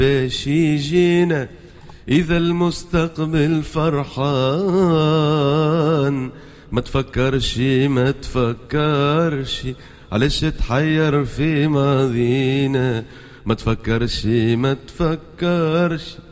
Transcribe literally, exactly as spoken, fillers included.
باش يجينا إذا المستقبل فرحان. ما تفكرش ما تفكرش علاش تحير في ماضينا، ما تفكرش ما تفكرش